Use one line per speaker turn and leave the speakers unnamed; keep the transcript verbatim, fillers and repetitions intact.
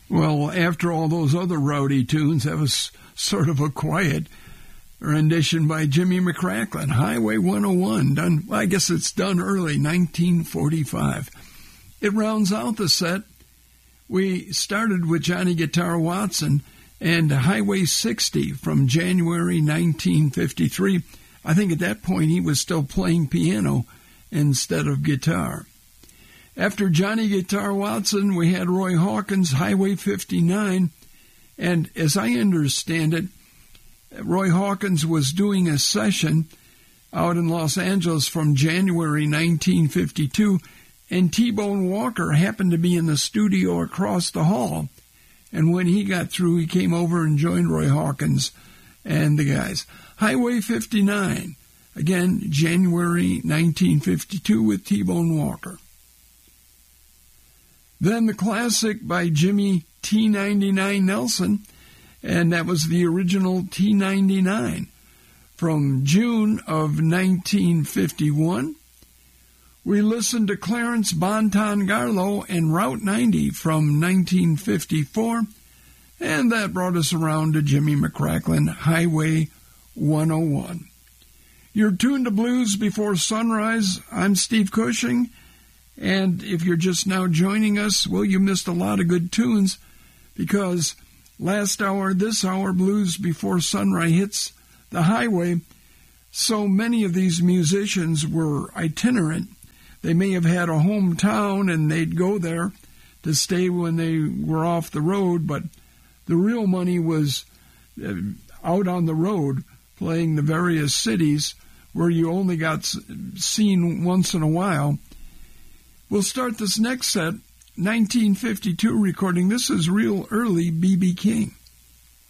Well, after all those other rowdy tunes, that was sort of a quiet rendition by Jimmy McCracklin, Highway one oh one, done, well, I guess it's done early, nineteen forty-five. It rounds out the set. We started with Johnny Guitar Watson and Highway sixty from January nineteen fifty-three. I think at that point he was still playing piano instead of guitar. After Johnny Guitar Watson, we had Roy Hawkins' Highway fifty-nine, and as I understand it, Roy Hawkins was doing a session out in Los Angeles from January nineteen fifty-two, and T-Bone Walker happened to be in the studio across the hall. And when he got through, he came over and joined Roy Hawkins and the guys. Highway fifty-nine, again, January nineteen fifty-two with T-Bone Walker. Then the classic by Jimmy T ninety-nine Nelson, and that was the original T ninety-nine from June of nineteen fifty-one. We listened to Clarence Bonton Garlow and Route ninety from nineteen fifty-four, and that brought us around to Jimmy McCracklin, Highway one oh one. You're tuned to Blues Before Sunrise. I'm Steve Cushing, and if you're just now joining us, well, you missed a lot of good tunes, because last hour, this hour, Blues Before Sunrise hits the highway. So many of these musicians were itinerant. They may have had a hometown and they'd go there to stay when they were off the road, but the real money was uh, out on the road, playing the various cities where you only got seen once in a while. We'll start this next set, nineteen fifty-two recording. This is real early B B King.